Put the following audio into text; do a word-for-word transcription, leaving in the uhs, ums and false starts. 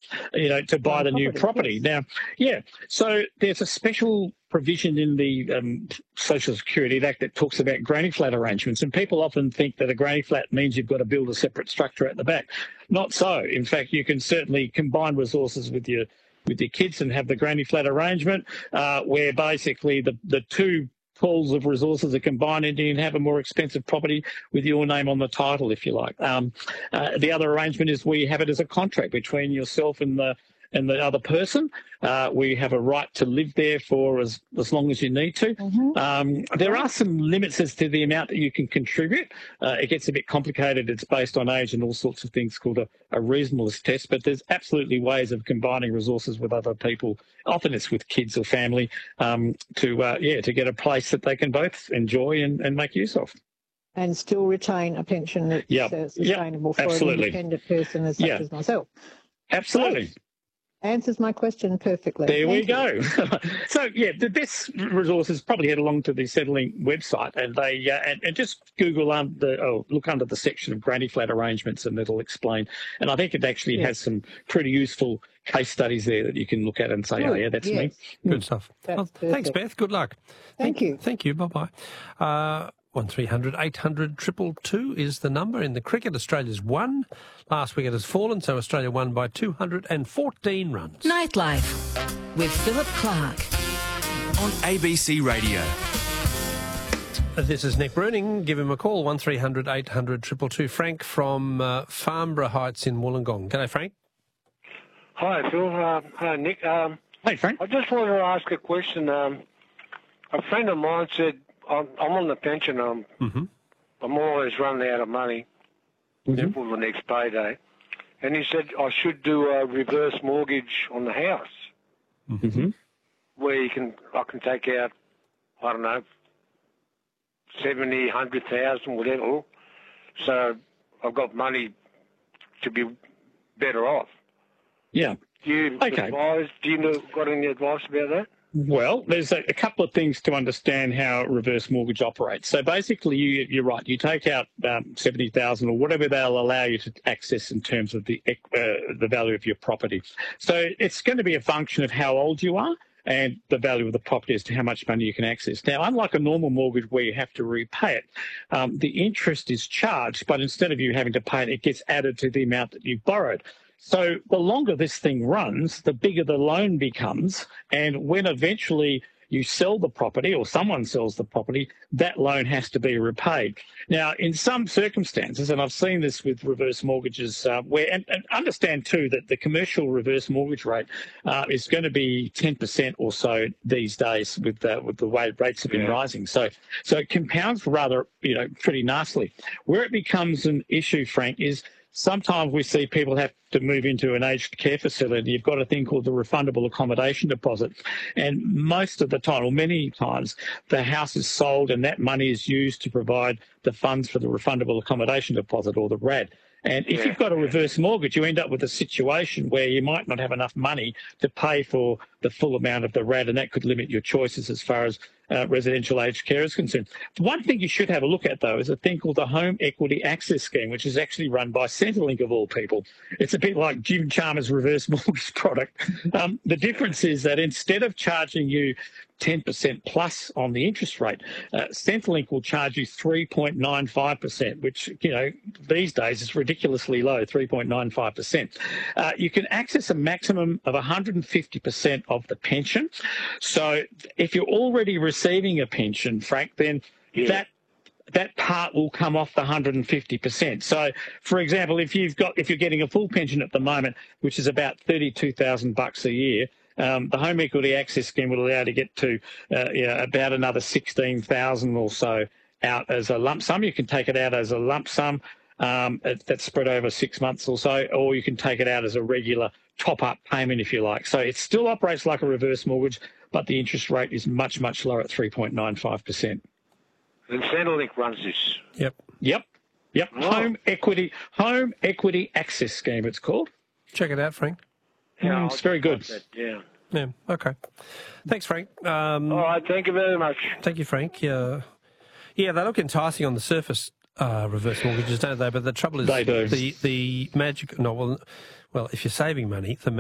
you know, to buy the new property. Now, yeah, so there's a special provision in the um, Social Security Act that talks about granny flat arrangements, and people often think that a granny flat means you've got to build a separate structure at the back. Not so. In fact, you can certainly combine resources with your with your kids and have the granny flat arrangement, uh, where basically the, the two pools of resources are combined and you can have a more expensive property with your name on the title, if you like. Um, uh, the other arrangement is we have it as a contract between yourself and the and the other person. Uh, we have a right to live there for as, as long as you need to. Mm-hmm. Um, there are some limits as to the amount that you can contribute. Uh, it gets a bit complicated. It's based on age and all sorts of things called a, a reasonableness test, but there's absolutely ways of combining resources with other people. Often it's with kids or family um, to, uh, yeah, to get a place that they can both enjoy and, and make use of. And still retain a pension that's yep. uh, sustainable yep. for Absolutely. an independent person as such yep. as myself. Absolutely. Great. Answers my question perfectly. There Thank we go. So, yeah, this resource is probably head along to the Centrelink website and they uh, and, and just Google under, oh, look under the section of granny flat arrangements and it'll explain. And I think it actually yes. has some pretty useful case studies there that you can look at and say, Good. oh, yeah, that's yes. me. Good stuff. Well, thanks, Beth. Good luck. Thank, thank you. Thank you. Bye-bye. Uh, one three hundred eight hundred two two two is the number. In the cricket, Australia's won. Last week it has fallen, so Australia won by two hundred fourteen runs. Nightlife with Philip Clark on A B C Radio. This is Nick Bruning. Give him a call, one three hundred eight hundred two two two. Frank from uh, Farnborough Heights in Wollongong. G'day, Frank. Hi, Phil. Uh, hi, Nick. Um, hey, Frank. I just wanted to ask a question. Um, a friend of mine said, I'm, I'm on the pension. I'm, mm-hmm. I'm always running out of money mm-hmm. for the next payday. And he said I should do a reverse mortgage on the house, mm-hmm. where you can I can take out, I don't know, seventy, a hundred thousand, whatever. So I've got money to be better off. Yeah. Do you okay. advise? Do you know, got any advice about that? Well, there's a, a couple of things to understand how reverse mortgage operates. So basically, you, you're right. You take out um, seventy thousand dollars or whatever they'll allow you to access in terms of the uh, the value of your property. So it's going to be a function of how old you are and the value of the property as to how much money you can access. Now, unlike a normal mortgage where you have to repay it, um, the interest is charged, but instead of you having to pay it, it gets added to the amount that you've borrowed. So the longer this thing runs, the bigger the loan becomes. And when eventually you sell the property or someone sells the property, that loan has to be repaid. Now, in some circumstances, and I've seen this with reverse mortgages, uh, where and, and understand too that the commercial reverse mortgage rate uh, is going to be ten percent or so these days with uh, with the way rates have been yeah. rising. So, so it compounds rather, you know, pretty nicely. Where it becomes an issue, Frank, is sometimes we see people have to move into an aged care facility. You've got a thing called the refundable accommodation deposit. And most of the time, or many times, the house is sold and that money is used to provide the funds for the refundable accommodation deposit, or the R A D. And if you've got a reverse mortgage, you end up with a situation where you might not have enough money to pay for the full amount of the R A D, and that could limit your choices as far as uh, residential aged care is concerned. One thing you should have a look at, though, is a thing called the Home Equity Access Scheme, which is actually run by Centrelink, of all people. It's a bit like Jim Chalmers' reverse mortgage product. Um, the difference is that instead of charging you ten percent plus on the interest rate, uh, Centrelink will charge you three point nine five percent, which, you know, these days is ridiculously low, three point nine five percent. Uh, you can access a maximum of one hundred fifty percent of the pension. So if you're already receiving a pension, Frank, then yeah. that that part will come off the one hundred fifty percent. So, for example, if you've got if you're getting a full pension at the moment, which is about thirty-two thousand bucks a year, Um, the Home Equity Access Scheme will allow you to get to uh, yeah, about another sixteen thousand or so out as a lump sum. You can take it out as a lump sum um, that's spread over six months or so, or you can take it out as a regular top-up payment, if you like. So it still operates like a reverse mortgage, but the interest rate is much, much lower at three point nine five percent. And Centrelink runs this? Yep. Yep. Yep. Oh. Home Equity Home Equity Access Scheme, it's called. Check it out, Frank. Yeah, mm, it's very good. That, yeah. Yeah, okay. Thanks, Frank. Um, All right, thank you very much. Thank you, Frank. Yeah, yeah, they look enticing on the surface, uh, reverse mortgages, don't they? But the trouble is they do. the the magic. No, well, well, if you're saving money, the